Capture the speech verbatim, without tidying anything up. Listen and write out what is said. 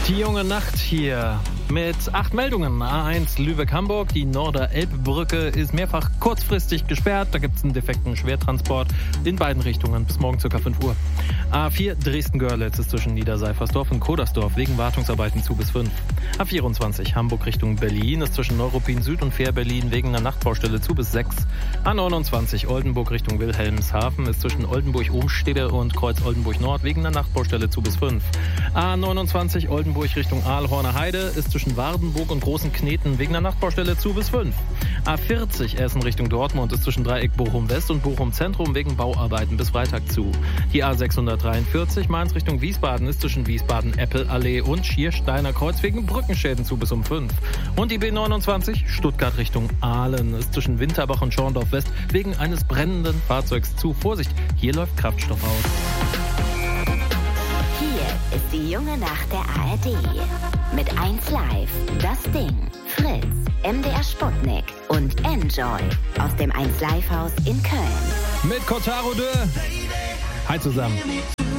Die junge Nacht hier mit acht Meldungen. A eins Lübeck-Hamburg, die Norder-Elb-Brücke ist mehrfach kurzfristig gesperrt. Da gibt es einen defekten Schwertransport in beiden Richtungen bis morgen ca. fünf Uhr. A vier Dresden-Görlitz ist zwischen Niederseifersdorf und Kodersdorf wegen Wartungsarbeiten zu bis fünf. A vierundzwanzig Hamburg Richtung Berlin ist zwischen Neuruppin Süd und Fähr-Berlin wegen einer Nachtbaustelle zu bis sechs. A neunundzwanzig Oldenburg Richtung Wilhelmshaven ist zwischen Oldenburg-Ohmstede und Kreuz Oldenburg-Nord wegen einer Nachtbaustelle zu bis fünf. A neunundzwanzig Oldenburg Richtung Aalhorner Heide ist zwischen Wardenburg und Großen Kneten wegen der Nachtbaustelle zu bis fünf. A vierzig Essen Richtung Dortmund ist zwischen Dreieck Bochum West und Bochum Zentrum wegen Bauarbeiten bis Freitag zu. Die A sechshundertdreiundvierzig Mainz Richtung Wiesbaden ist zwischen Wiesbaden Eppelallee und Schiersteiner Kreuz wegen Brückenschäden zu bis um fünf. Und die B neunundzwanzig Stuttgart Richtung Aalen ist zwischen Winterbach und Schorndorf West wegen eines brennenden Fahrzeugs zu. Vorsicht, hier läuft Kraftstoff aus. Hier ist die junge Nacht der A R D. Mit eins Live, Das Ding, Fritz, M D R Sputnik und Enjoy aus dem eins Live Haus in Köln. Mit Kotaro de. Hi zusammen.